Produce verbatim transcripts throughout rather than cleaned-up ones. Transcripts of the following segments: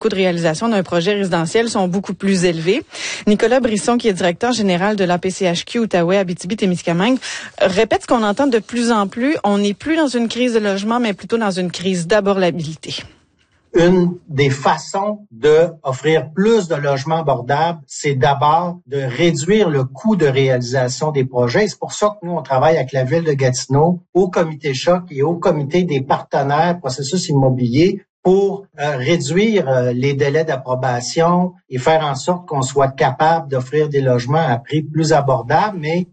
coûts de réalisation d'un projet résidentiel sont beaucoup plus élevés. Nicolas Brisson, qui est directeur général de l'A P C H Q Outaouais Abitibi-Témiscamingue, répète ce qu'on entend de plus en plus. On n'est plus dans une crise de logement, mais plutôt dans une crise d'abordabilité. Une des façons d'offrir plus de logements abordables, c'est d'abord de réduire le coût de réalisation des projets. C'est pour ça que nous, on travaille avec la Ville de Gatineau, au Comité Choc et au Comité des partenaires processus immobilier pour euh, réduire euh, les délais d'approbation et faire en sorte qu'on soit capable d'offrir des logements à prix plus abordables, mais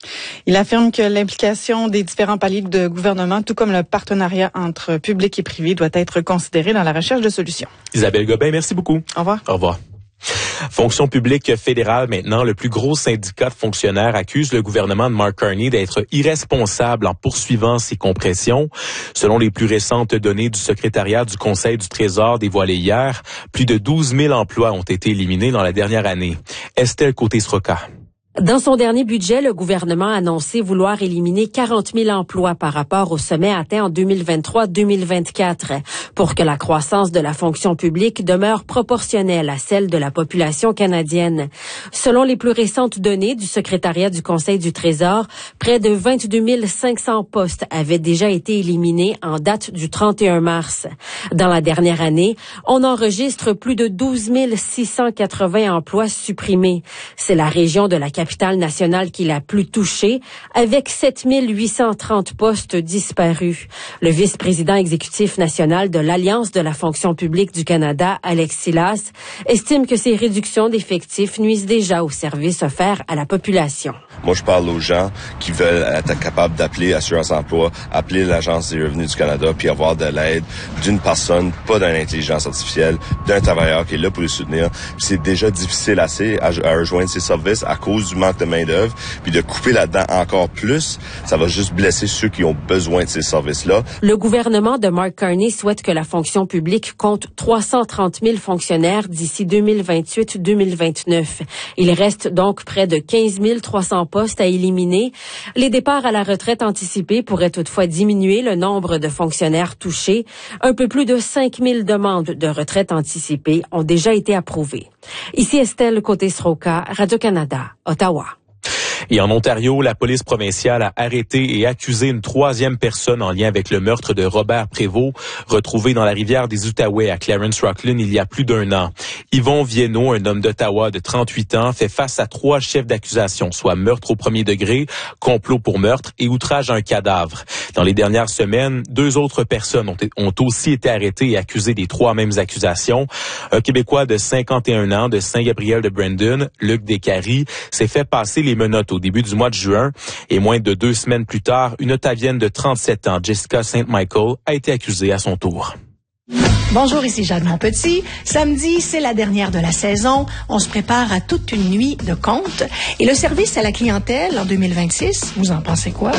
il affirme que l'implication des différents paliers de gouvernement, tout comme le partenariat entre public et privé, doit être considéré dans la recherche de solutions. Isabelle Gobin, merci beaucoup. Au revoir. Au revoir. Fonction publique fédérale maintenant, le plus gros syndicat de fonctionnaires accuse le gouvernement de Mark Carney d'être irresponsable en poursuivant ses compressions. Selon les plus récentes données du secrétariat du Conseil du Trésor dévoilées hier, plus de douze mille emplois ont été éliminés dans la dernière année. Estelle Côté-Sroka. Dans son dernier budget, le gouvernement a annoncé vouloir éliminer quarante mille emplois par rapport au sommet atteint en deux mille vingt-trois deux mille vingt-quatre pour que la croissance de la fonction publique demeure proportionnelle à celle de la population canadienne. Selon les plus récentes données du secrétariat du Conseil du Trésor, près de vingt-deux mille cinq cents postes avaient déjà été éliminés en date du trente et un mars. Dans la dernière année, on enregistre plus de douze mille six cent quatre-vingts emplois supprimés. C'est la région de la capitale nationale qui l'a plus touchée, avec sept mille huit cent trente postes disparus. Le vice-président exécutif national de l'Alliance de la fonction publique du Canada, Alex Silas, estime que ces réductions d'effectifs nuisent déjà aux services offerts à la population. Moi, je parle aux gens qui veulent être capables d'appeler Assurance Emploi, appeler l'Agence des revenus du Canada, puis avoir de l'aide d'une personne, pas d'une intelligence artificielle, d'un travailleur qui est là pour les soutenir. Puis c'est déjà difficile assez à, à rejoindre ces services à cause du manque de main-d'œuvre, puis de couper là-dedans encore plus, ça va juste blesser ceux qui ont besoin de ces services-là. Le gouvernement de Mark Carney souhaite que la fonction publique compte trois cent trente mille fonctionnaires d'ici deux mille vingt-huit deux mille vingt-neuf. Il reste donc près de quinze mille trois cents postes à éliminer. Les départs à la retraite anticipée pourraient toutefois diminuer le nombre de fonctionnaires touchés. Un peu plus de cinq mille demandes de retraite anticipée ont déjà été approuvées. Ici Estelle Côté-Sroka, Radio-Canada, Ottawa. Et en Ontario, la police provinciale a arrêté et accusé une troisième personne en lien avec le meurtre de Robert Prévost, retrouvé dans la rivière des Outaouais à Clarence-Rocklin il y a plus d'un an. Yvon Viennot, un homme d'Ottawa de trente-huit ans, fait face à trois chefs d'accusation, soit meurtre au premier degré, complot pour meurtre et outrage à un cadavre. Dans les dernières semaines, deux autres personnes ont, ont aussi été arrêtées et accusées des trois mêmes accusations. Un Québécois de cinquante et un ans de Saint-Gabriel de Brandon, Luc Descaries, s'est fait passer les menottes au début du mois de juin et moins de deux semaines plus tard, une Ottavienne de trente-sept ans, Jessica Saint Michael, a été accusée à son tour. Bonjour, ici Jade Montpetit. Samedi, c'est la dernière de la saison. On se prépare à toute une nuit de comptes. Et le service à la clientèle en deux mille vingt-six, vous en pensez quoi?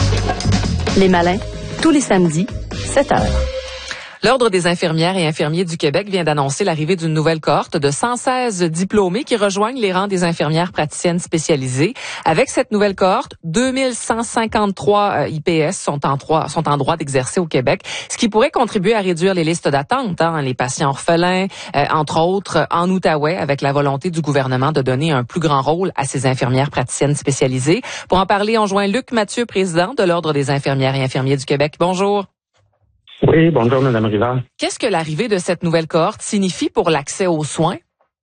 Les Malins, tous les samedis, sept heures. L'Ordre des infirmières et infirmiers du Québec vient d'annoncer l'arrivée d'une nouvelle cohorte de cent seize diplômés qui rejoignent les rangs des infirmières praticiennes spécialisées. Avec cette nouvelle cohorte, deux mille cent cinquante-trois I P S sont en droit, sont en droit d'exercer au Québec, ce qui pourrait contribuer à réduire les listes d'attente, hein, les patients orphelins, euh, entre autres en Outaouais, avec la volonté du gouvernement de donner un plus grand rôle à ces infirmières praticiennes spécialisées. Pour en parler, on joint Luc Mathieu, président de l'Ordre des infirmières et infirmiers du Québec. Bonjour. Oui, bonjour, Mme Rivard. Qu'est-ce que l'arrivée de cette nouvelle cohorte signifie pour l'accès aux soins?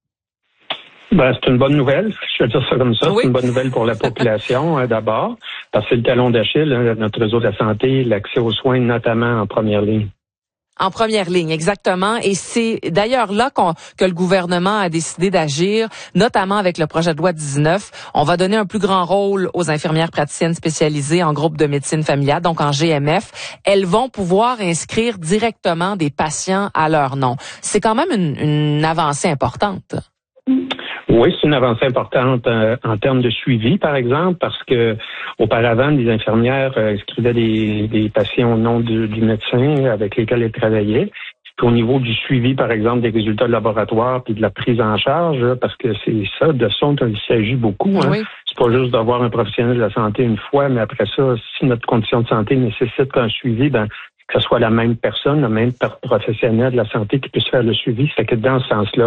Ben, c'est une bonne nouvelle. Je vais dire ça comme ça. Oui. C'est une bonne nouvelle pour la population, hein, d'abord, parce que c'est le talon d'Achille, hein, notre réseau de la santé, l'accès aux soins, notamment en première ligne. En première ligne, exactement. Et c'est d'ailleurs là qu'on, que le gouvernement a décidé d'agir, notamment avec le projet de loi dix-neuf. On va donner un plus grand rôle aux infirmières praticiennes spécialisées en groupe de médecine familiale, donc en G M F. Elles vont pouvoir inscrire directement des patients à leur nom. C'est quand même une, une avancée importante. Oui, c'est une avancée importante euh, en termes de suivi, par exemple, parce que auparavant, les infirmières euh, inscrivaient des, des patients au nom du, du médecin avec lesquels elles travaillaient. Puis au niveau du suivi, par exemple, des résultats de laboratoire puis de la prise en charge, là, parce que c'est ça, de ça dont il s'agit beaucoup. Hein. Oui. C'est pas juste d'avoir un professionnel de la santé une fois, mais après ça, si notre condition de santé nécessite un suivi, ben que ce soit la même personne, le même professionnel de la santé qui puisse faire le suivi. C'est que dans ce sens-là,